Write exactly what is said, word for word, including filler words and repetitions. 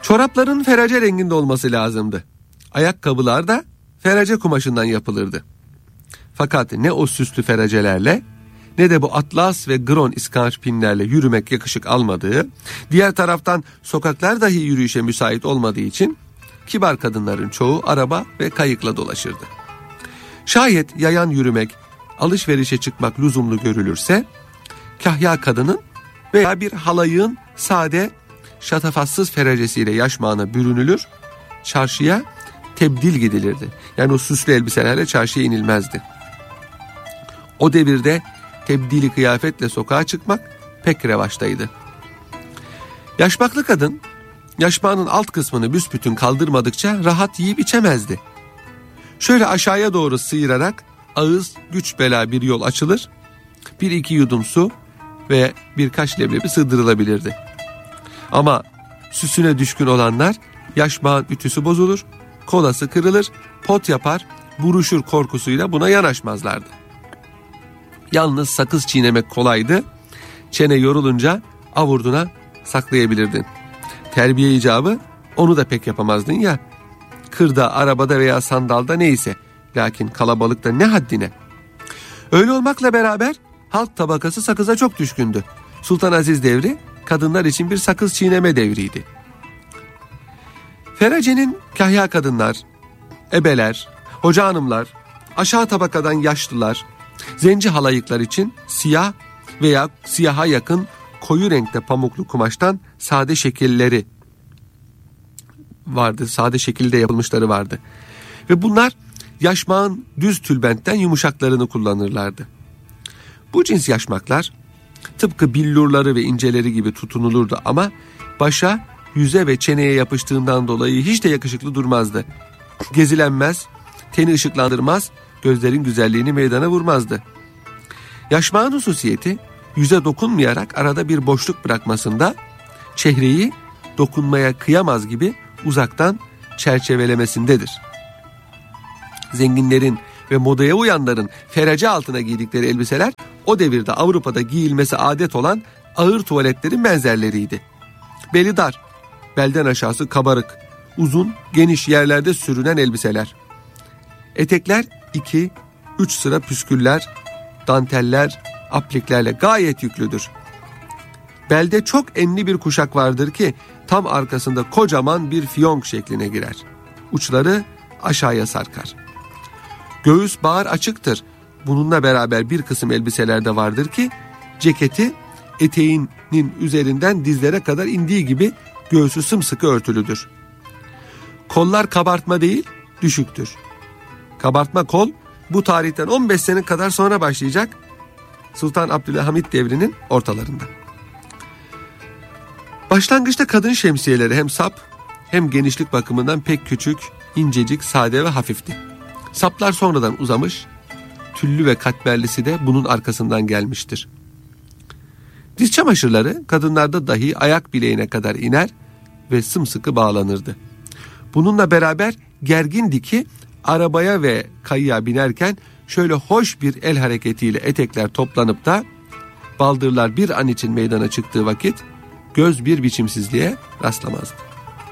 Çorapların ferece renginde olması lazımdı. Ayakkabılar da ferece kumaşından yapılırdı. Fakat ne o süslü ferecelerle ne de bu atlas ve gron iskançpinlerle yürümek yakışık almadığı, diğer taraftan sokaklar dahi yürüyüşe müsait olmadığı için kibar kadınların çoğu araba ve kayıkla dolaşırdı. Şayet yayan yürümek, alışverişe çıkmak lüzumlu görülürse, kahya kadının veya bir halayığın sade, şatafatsız ferecesiyle yaşmağına bürünülür, çarşıya tebdil gidilirdi. Yani o süslü elbiselerle çarşıya inilmezdi. O devirde tebdili kıyafetle sokağa çıkmak pek revaçtaydı. Yaşmaklı kadın, yaşmağının alt kısmını büsbütün kaldırmadıkça rahat yiyip içemezdi. Şöyle aşağıya doğru sıyırarak ağız güç bela bir yol açılır, bir iki yudum su ve birkaç leblebi sığdırılabilirdi. Ama süsüne düşkün olanlar yaşmağın ütüsü bozulur, kolası kırılır, pot yapar, buruşur korkusuyla buna yanaşmazlardı. Yalnız sakız çiğnemek kolaydı, çene yorulunca avurduna saklayabilirdin. Terbiye icabı onu da pek yapamazdın ya, kırda, arabada veya sandalda neyse, lakin kalabalıkta ne haddine. Öyle olmakla beraber halk tabakası sakıza çok düşkündü. Sultan Aziz devri kadınlar için bir sakız çiğneme devriydi. Ferecenin kahya kadınlar, ebeler, hoca hanımlar, aşağı tabakadan yaşlılar, zenci halayıklar için siyah veya siyaha yakın koyu renkte pamuklu kumaştan sade şekilleri vardı. Sade şekilde yapılmışları vardı. Ve bunlar yaşmağın düz tülbentten yumuşaklarını kullanırlardı. Bu cins yaşmaklar tıpkı billurları ve inceleri gibi tutunulurdu ama başa, yüze ve çeneye yapıştığından dolayı hiç de yakışıklı durmazdı. Gezilenmez, teni ışıklandırmaz, gözlerin güzelliğini meydana vurmazdı. Yaşmağın hususiyeti yüze dokunmayarak arada bir boşluk bırakmasında, çehreyi dokunmaya kıyamaz gibi uzaktan çerçevelemesindedir. Zenginlerin ve modaya uyanların ferece altına giydikleri elbiseler o devirde Avrupa'da giyilmesi adet olan ağır tuvaletlerin benzerleriydi. Beli dar, belden aşağısı kabarık, uzun, geniş yerlerde sürünen elbiseler. Etekler iki, üç sıra püsküller, danteller, apliklerle gayet yüklüdür. Belde çok enli bir kuşak vardır ki tam arkasında kocaman bir fiyonk şekline girer. Uçları aşağıya sarkar. Göğüs bağır açıktır. Bununla beraber bir kısım elbiselerde vardır ki ceketi eteğinin üzerinden dizlere kadar indiği gibi göğsü sımsıkı örtülüdür. Kollar kabartma değil, düşüktür. Kabartma kol bu tarihten on beş sene kadar sonra başlayacak, Sultan Abdülhamit devrinin ortalarında. Başlangıçta kadın şemsiyeleri hem sap hem genişlik bakımından pek küçük, incecik, sade ve hafifti. Saplar sonradan uzamış, tüllü ve katmerlisi de bunun arkasından gelmiştir. Diz çamaşırları kadınlarda dahi ayak bileğine kadar iner ve sımsıkı bağlanırdı. Bununla beraber gergin diki arabaya ve kayığa binerken şöyle hoş bir el hareketiyle etekler toplanıp da baldırlar bir an için meydana çıktığı vakit göz bir biçimsizliğe rastlamazdı.